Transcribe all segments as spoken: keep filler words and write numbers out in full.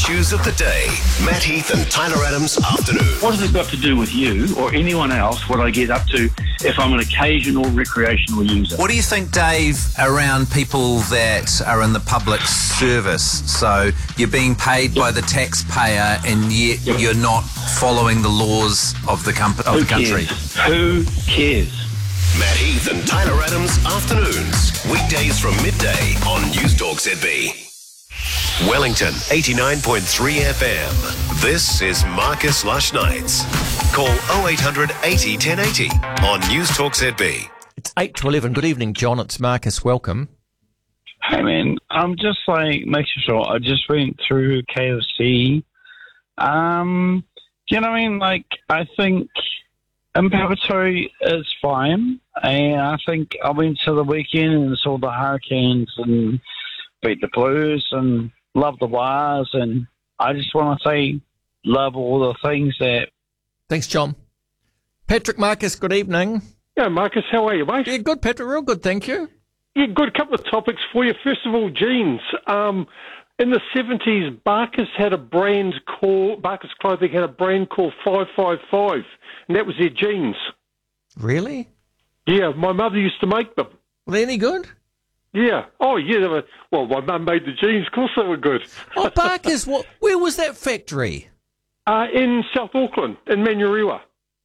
issues of the day. Matt Heath and Tyler Adams afternoon. What has it got to do with you or anyone else, what I get up to if I'm an occasional recreational user? What do you think, Dave, around people that are in the public service? So you're being paid by the taxpayer and yet Yep. you're not following the laws of the, com- of Who the country. cares? Who cares? Matt Heath and Tyler Adams afternoons. Weekdays from midday on News Talk Z B. Wellington eighty-nine point three F M. This is Marcus Lush Nights. Call oh eight hundred eighty ten eighty on News Talk Z B. It's eight to eleven. Good evening, John. It's Marcus. Welcome. Hey man, I'm just like making sure. I just went through K F C. Um, you know what I mean? Like, I think Imperatori is fine, and I think I went to the weekend and saw the Hurricanes and beat the Blues and love the Wires, and I just want to say love all the things that. Thanks, John. Patrick Marcus, good evening. Yeah, Marcus, how are you, mate? Yeah, good, Patrick. Real good, thank you. Yeah, good. A couple of topics for you. First of all, jeans. Um, in the seventies, Barkers had a brand called, Barkers Clothing had a brand called five five five, and that was their jeans. Really? Yeah, my mother used to make them. Were they any good? Yeah. Oh, yeah. They were, well, my mum made the jeans. Of course they were good. Oh, Barker's, what, where was that factory? Uh, in South Auckland, in Manurewa.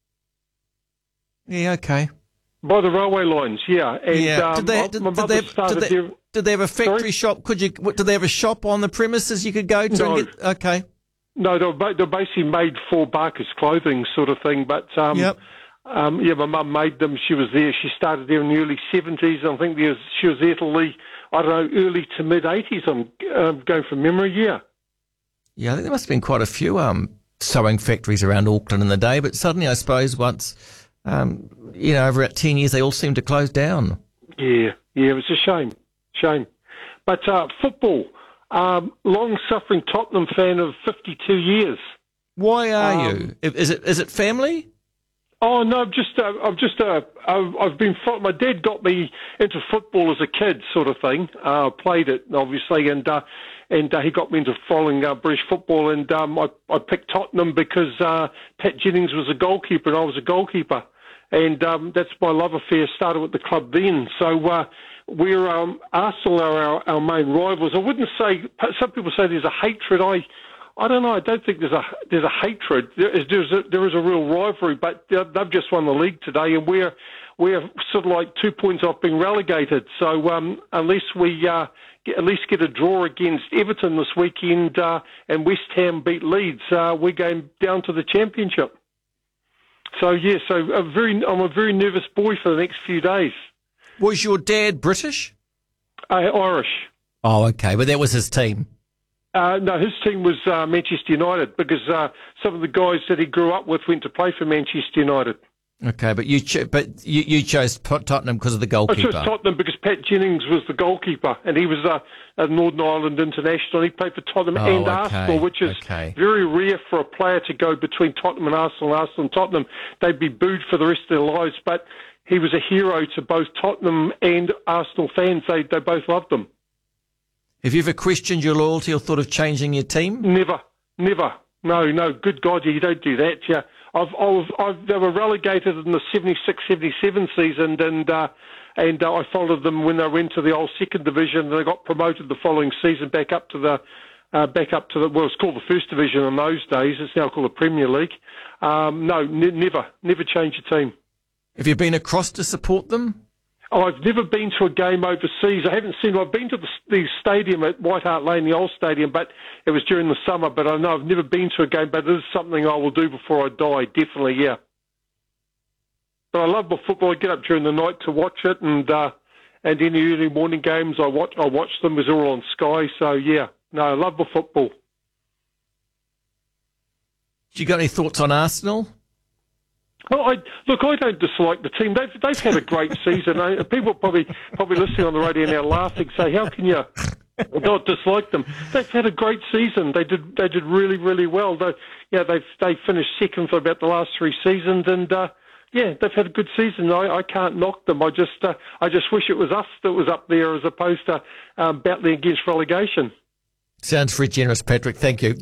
Yeah, okay. By the railway lines, yeah. And, yeah. Um, Did they, my did, mother did, they have, started did, they, there. did they have a factory Sorry? shop? Could you? what, Did they have a shop on the premises you could go to? No. And get, okay. No, they were, ba- they were basically made for Barker's Clothing sort of thing, but um, Yep. um, yeah, my mum made them. She was there. She started there in the early seventies. I think there was, she was there till the, I don't know, early to mid eighties. I'm um, going from memory. Yeah. Yeah, I think there must have been quite a few um, sewing factories around Auckland in the day, but suddenly, I suppose, once, um, you know, over about ten years, they all seemed to close down. Yeah, yeah, it was a shame, shame. But uh, football, um, long-suffering Tottenham fan of fifty-two years. Why are Um, you? Is it is it family? Oh no, I've just, uh, I've just, uh, I've, I've been. My dad got me into football as a kid, sort of thing. Uh, played it obviously, and uh, and uh, he got me into following uh, British football. And um, I, I picked Tottenham because uh, Pat Jennings was a goalkeeper, and I was a goalkeeper, and um, that's my love affair. Started with the club then. So uh, we're um, Arsenal are our, our main rivals. I wouldn't say. Some people say there's a hatred. I. I don't know. I don't think there's a there's a hatred. There is there's a, there is a real rivalry, but they've just won the league today, and we're we're sort of like two points off being relegated. So um, unless we uh, get, at least get a draw against Everton this weekend, uh, and West Ham beat Leeds, uh, we're going down to the Championship. So yeah, so a very I'm a very nervous boy for the next few days. Was your dad British? Uh, Irish. Oh, okay, but that was his team. Uh, no, his team was uh, Manchester United because uh, some of the guys that he grew up with went to play for Manchester United. Okay, but you cho- but you, you chose Tot- Tottenham because of the I goalkeeper. chose Tottenham because Pat Jennings was the goalkeeper, and he was a, a Northern Ireland international. He played for Tottenham Oh, and okay, Arsenal, which is okay. very rare for a player to go between Tottenham and Arsenal, and Arsenal and Tottenham. They'd be booed for the rest of their lives, but he was a hero to both Tottenham and Arsenal fans. They they both loved him. Have you ever questioned your loyalty or thought of changing your team? Never, never. No, no. Good God, you don't do that. Yeah, I've, I've, I've they were relegated in the seventy-six seventy-seven season, and uh, and uh, I followed them when they went to the old second division. And they got promoted the following season back up to the uh, back up to the well, it's called the first division in those days. It's now called the Premier League. Um, no, ne- never, never change your team. Have you been across to support them? Oh, I've never been to a game overseas. I haven't seen. I've been to the, the stadium at White Hart Lane, the old stadium, but it was during the summer. But I know I've never been to a game. But it is something I will do before I die. Definitely, yeah. But I love my football. I get up during the night to watch it, and uh, and any early morning games I watch. I watch them. It's all on Sky. So yeah, no, I love my football. Do you got any thoughts on Arsenal? Well, I, look, I don't dislike the team. They've they've had a great season. I, people probably probably listening on the radio now laughing, say, "How can you not dislike them?" They've had a great season. They did they did really really well. They, yeah, they've they finished second for about the last three seasons, and uh, yeah, they've had a good season. I, I can't knock them. I just uh, I just wish it was us that was up there as opposed to um, battling against relegation. Sounds very generous, Patrick. Thank you.